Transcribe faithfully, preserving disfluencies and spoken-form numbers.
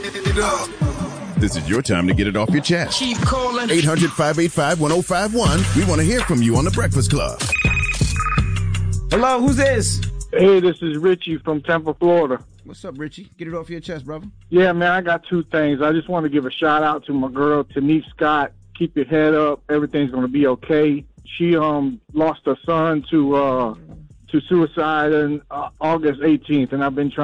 This is your time to get it off your chest. Keep calling. eight hundred, five eight five, one oh five one. We want to hear from you on The Breakfast Club. Hello, who's this? Hey, this is Richie from Tampa, Florida. What's up, Richie? Get it off your chest, brother. Yeah, man, I got two things. I just want to give a shout out to my girl, Tanise Scott. Keep your head up. Everything's going to be okay. She um lost her son to uh to suicide on uh, August eighteenth, and I've been trying